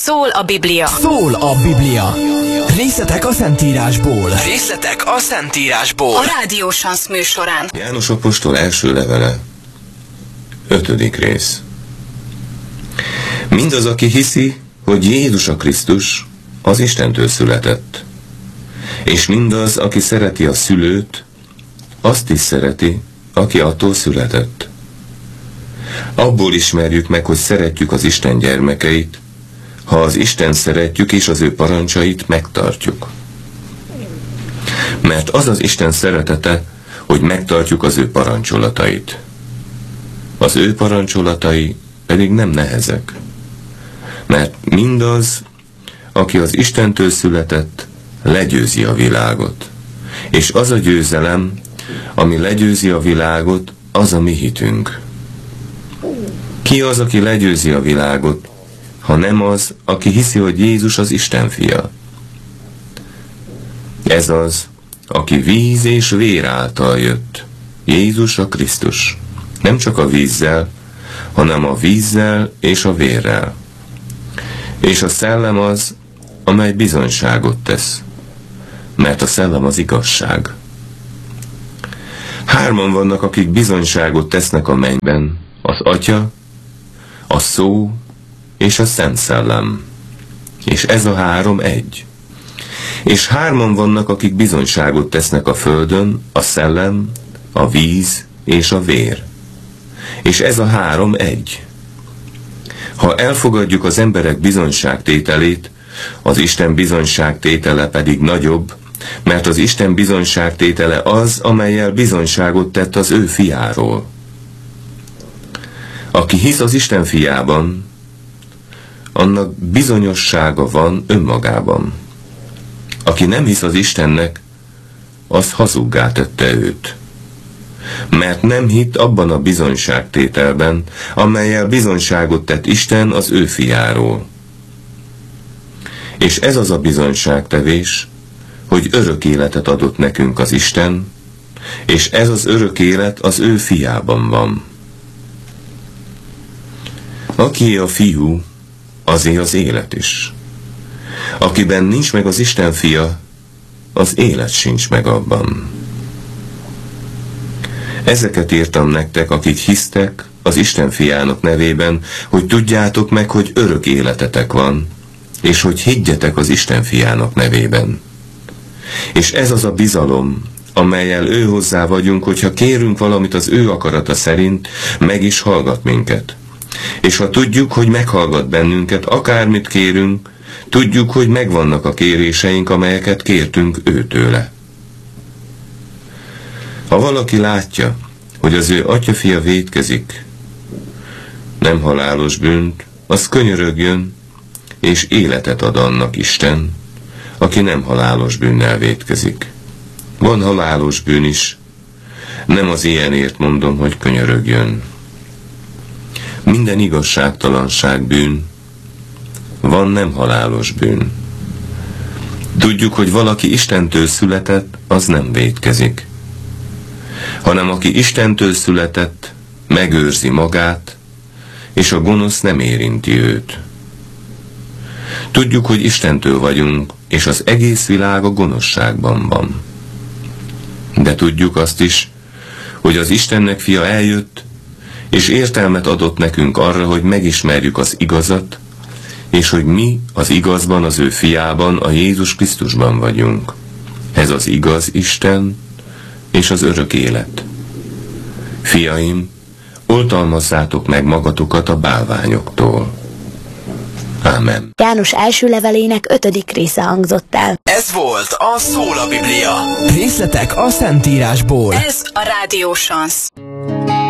Szól a Biblia. Szól a Biblia. Részletek a Szentírásból. Részletek a Szentírásból. A Rádió Sansz műsorán. János apostol első levele, 5. rész. Mindaz, aki hiszi, hogy Jézus a Krisztus, az Istentől született. És mindaz, aki szereti a szülőt, azt is szereti, aki attól született. Abból ismerjük meg, hogy szeretjük az Isten gyermekeit, ha az Isten szeretjük és az ő parancsait megtartjuk. Mert az az Isten szeretete, hogy megtartjuk az ő parancsolatait. Az ő parancsolatai pedig nem nehezek. Mert mindaz, aki az Istentől született, legyőzi a világot. És az a győzelem, ami legyőzi a világot, az a mi hitünk. Ki az, aki legyőzi a világot, ha nem az, aki hiszi, hogy Jézus az Isten fia? Ez az, aki víz és vér által jött, Jézus a Krisztus. Nem csak a vízzel, hanem a vízzel és a vérrel. És a szellem az, amely bizonyságot tesz, mert a szellem az igazság. 3 vannak, akik bizonyságot tesznek a mennyben, az Atya, a Szó és a Szent Szellem. És ez a 3 egy. És 3 vannak, akik bizonyságot tesznek a földön, a szellem, a víz és a vér. És ez a 3 egy. Ha elfogadjuk az emberek bizonyságtételét, az Isten bizonyságtétele pedig nagyobb, mert az Isten bizonyságtétele az, amellyel bizonyságot tett az ő fiáról. Aki hisz az Isten fiában, annak bizonyossága van önmagában. Aki nem hisz az Istennek, az hazuggá tette őt. Mert nem hitt abban a bizonyságtételben, amellyel bizonyságot tett Isten az ő fiáról. És ez az a bizonyságtevés, hogy örök életet adott nekünk az Isten, és ez az örök élet az ő fiában van. Akié a fiú, azé az élet is. Akiben nincs meg az Isten fia, az élet sincs meg abban. Ezeket írtam nektek, akik hisztek az Isten fiának nevében, hogy tudjátok meg, hogy örök életetek van, és hogy higgyetek az Isten fiának nevében. És ez az a bizalom, amellyel ő hozzá vagyunk, hogyha kérünk valamit az ő akarata szerint, meg is hallgat minket. És ha tudjuk, hogy meghallgat bennünket, akármit kérünk, tudjuk, hogy megvannak a kéréseink, amelyeket kértünk őtőle. Ha valaki látja, hogy az ő atyafia vétkezik, nem halálos bűnt, az könyörögjön, és életet ad annak Isten, aki nem halálos bűnnel vétkezik. Van halálos bűn is, nem az ilyenért mondom, hogy könyörögjön. Minden igazságtalanság bűn, van nem halálos bűn. Tudjuk, hogy valaki Istentől született, az nem vétkezik, hanem aki Istentől született, megőrzi magát, és a gonosz nem érinti őt. Tudjuk, hogy Istentől vagyunk, és az egész világ a gonoszságban van. De tudjuk azt is, hogy az Istennek fia eljött, és értelmet adott nekünk arra, hogy megismerjük az igazat, és hogy mi az igazban, az ő fiában, a Jézus Krisztusban vagyunk. Ez az igaz Isten, és az örök élet. Fiaim, oltalmazzátok meg magatokat a bálványoktól. Ámen. János első levelének 5. része hangzott el. Ez volt a Szól a Biblia. Részletek a Szentírásból. Ez a Rádió Sansz.